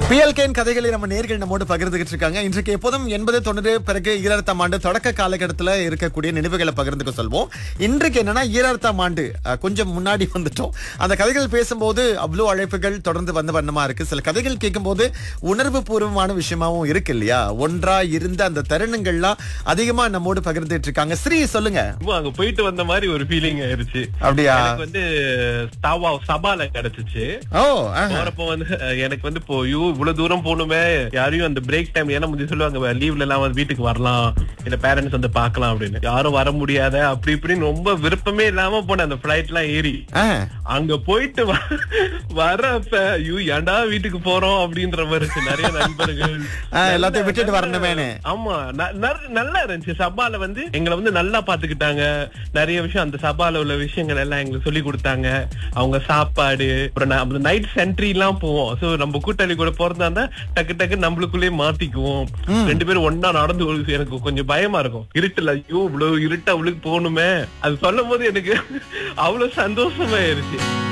பிஎல்கேன் கதைகளை நம்ம நேர்கள் நம்மோடு பகிர்ந்துகிட்டு இருக்காங்க. இன்றைக்கு எப்போதும் 80 90 பிறகு 2000ஆம் ஆண்டு தொடக்க காலகட்டத்தில் இருக்கக்கூடிய நினைவுகளை பகிர்ந்துக்க சொல்வோம். இன்றைக்கு என்னன்னா 2000ஆம் ஆண்டு கொஞ்சம் முன்னாடி வந்துட்டோம். அந்த கதைகள் பேசும்போது அவ்வளோ அழைப்புகள் தொடர்ந்து வந்த வண்ணமா இருக்கு. சில கதைகள் கேட்கும்போது உணர்வு பூர்வமான விஷயமாவும் இருக்கு இல்லையா? ஒன்றா இருந்த அந்த தருணங்கள்லாம் அதிகமா நம்மோடு பகிர்ந்துட்டு இருக்காங்க. ஸ்ரீ சொல்லுங்க. அங்க போயிட்டு வந்த மாதிரி ஒரு ஃபீலிங் ஆயிருச்சு. அப்படியா? எனக்கு வந்து சபால கிடைச்சிச்சு. ஓ, போறப்போ வந்து எனக்கு வந்து இப்போ இவ்வளவு தூரம் போகணுமே, யாரையும் அந்த பிரேக் டைம் ஏன்னா முந்தைய சொல்லுவாங்க லீவ்ல எல்லாம் வந்து வீட்டுக்கு வரலாம், இல்ல பேரண்ட்ஸ் வந்து பாக்கலாம் அப்படின்னு. யாரும் வர முடியாத அப்படி இப்படின்னு ரொம்ப விருப்பமே இல்லாம போன அந்த பிளைட் எல்லாம் ஏறி அங்க போயிட்டு வரப்ப ஏன்டா வீட்டுக்கு போறோம் அப்படின்ற மாதிரி இருக்கு. நிறைய நண்பர்கள் எல்லாத்தையும் விட்டுட்டு வரணுமேனு. ஆமா, நல்லா இருந்துச்சு. சபால வந்து எங்களை வந்து நல்லா பாத்துக்கிட்டாங்க. நிறைய விஷயம் அந்த சபால உள்ள விஷயங்கள் எல்லாம் எங்களுக்கு சொல்லி கொடுத்தாங்க. அவங்க சாப்பாடு, அப்புறம் நைட் சென்ட்ரி எல்லாம் போவோம். சோ நம்ம கூட்டாளி கூட போறதா இருந்தா டக்கு டக்கு நம்மளுக்குள்ளேயே மாத்திக்குவோம். 2 பேரும் ஒன்னா நடந்து. எனக்கு கொஞ்சம் பயமா இருக்கும் இருட்டுல. ஐயோ இவ்வளவு இருட்டா அவளுக்கு போகணுமே, அது சொல்லும் போது எனக்கு அவ்வளவு சந்தோஷமாயிருச்சு.